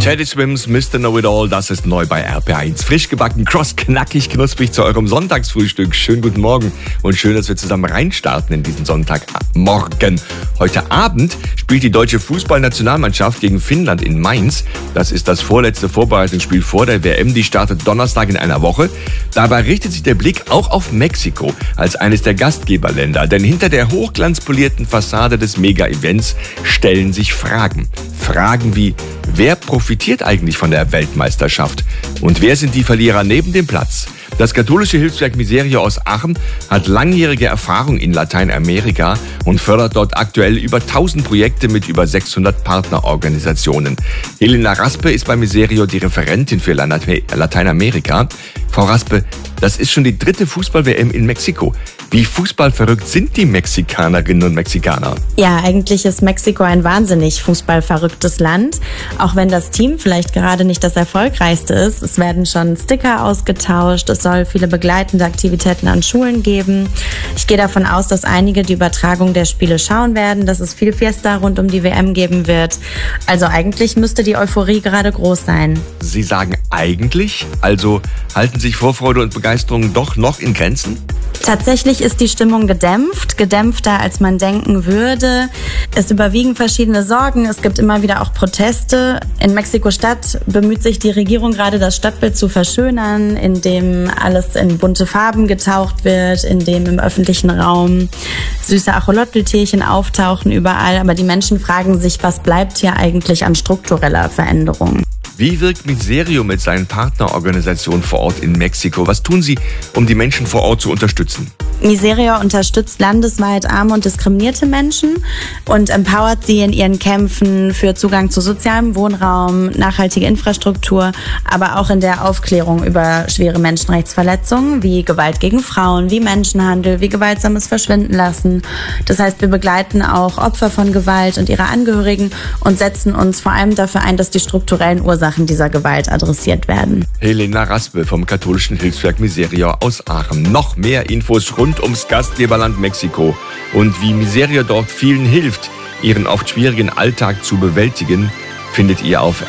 Teddy Swims, Mr. Know-It-All, das ist neu bei RPA1. Frisch gebacken, knackig, knusprig zu eurem Sonntagsfrühstück. Schönen guten Morgen und schön, dass wir zusammen reinstarten in diesen Sonntagmorgen. Heute Abend spielt die deutsche Fußballnationalmannschaft gegen Finnland in Mainz. Das ist das vorletzte Vorbereitungsspiel vor der WM. Die startet Donnerstag in einer Woche. Dabei richtet sich der Blick auch auf Mexiko als eines der Gastgeberländer. Denn hinter der hochglanzpolierten Fassade des Mega-Events stellen sich Fragen. Fragen wie: Wer profitiert eigentlich von der Weltmeisterschaft? Und wer sind die Verlierer neben dem Platz? Das katholische Hilfswerk Miserio aus Aachen hat langjährige Erfahrung in Lateinamerika und fördert dort aktuell über 1000 Projekte mit über 600 Partnerorganisationen. Helena Raspe ist bei Miserio die Referentin für Lateinamerika. Frau Raspe, das ist schon die 3. Fußball-WM in Mexiko. Wie fußballverrückt sind die Mexikanerinnen und Mexikaner? Ja, eigentlich ist Mexiko ein wahnsinnig fußballverrücktes Land. Auch wenn das Team vielleicht gerade nicht das erfolgreichste ist. Es werden schon Sticker ausgetauscht. Es soll viele begleitende Aktivitäten an Schulen geben. Ich gehe davon aus, dass einige die Übertragung der Spiele schauen werden, dass es viel Fiesta rund um die WM geben wird. Also eigentlich müsste die Euphorie gerade groß sein. Sie sagen eigentlich? Also halten sich Vorfreude und Begeisterung doch noch in Grenzen? Tatsächlich ist die Stimmung gedämpfter als man denken würde. Es überwiegen verschiedene Sorgen, es gibt immer wieder auch Proteste. In Mexiko-Stadt bemüht sich die Regierung gerade, das Stadtbild zu verschönern, indem alles in bunte Farben getaucht wird, indem im öffentlichen Raum süße Acholotl-Tierchen auftauchen überall. Aber die Menschen fragen sich, was bleibt hier eigentlich an struktureller Veränderung? Wie wirkt Miserio mit seinen Partnerorganisationen vor Ort in Mexiko? Was tun Sie, um die Menschen vor Ort zu unterstützen? Miserio unterstützt landesweit arme und diskriminierte Menschen und empowert sie in ihren Kämpfen für Zugang zu sozialem Wohnraum, nachhaltige Infrastruktur, aber auch in der Aufklärung über schwere Menschenrechtsverletzungen wie Gewalt gegen Frauen, wie Menschenhandel, wie gewaltsames Verschwinden lassen. Das heißt, wir begleiten auch Opfer von Gewalt und ihre Angehörigen und setzen uns vor allem dafür ein, dass die strukturellen Ursachen dieser Gewalt adressiert werden. Helena Raspe vom katholischen Hilfswerk Miserio aus Aachen. Noch mehr Infos rund ums Gastgeberland Mexiko und wie Miserio dort vielen hilft, ihren oft schwierigen Alltag zu bewältigen, findet ihr auf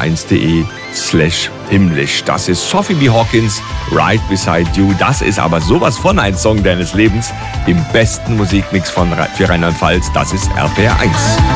rpa1.de/himmlisch. Das ist Sophie B. Hawkins, Right Beside You. Das ist aber sowas von ein Song deines Lebens im besten Musikmix für Rheinland-Pfalz. Das ist RPA1.